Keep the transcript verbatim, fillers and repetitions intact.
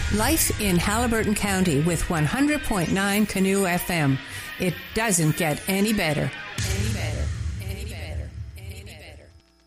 Life in Haliburton County with one hundred point nine Canoe F M. It doesn't get any better.